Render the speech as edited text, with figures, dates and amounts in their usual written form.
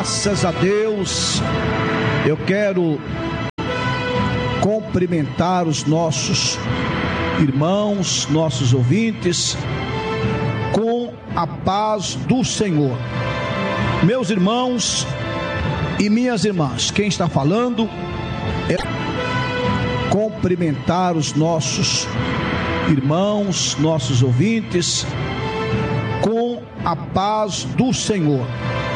Graças a Deus. Eu quero cumprimentar os nossos irmãos, nossos ouvintes, com a paz do Senhor. Meus irmãos e minhas irmãs, quem está falando é cumprimentar os nossos irmãos, nossos ouvintes, com a paz do Senhor.